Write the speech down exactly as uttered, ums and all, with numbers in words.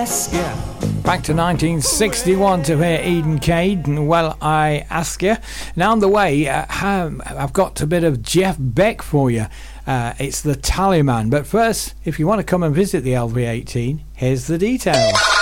ask you. Back to nineteen sixty-one to hear Eden Cade and Well I Ask You. Now on the way, uh, I've got a bit of Jeff Beck for you. Uh, it's the Tallyman. But first, if you want to come and visit the L V eighteen, here's the details.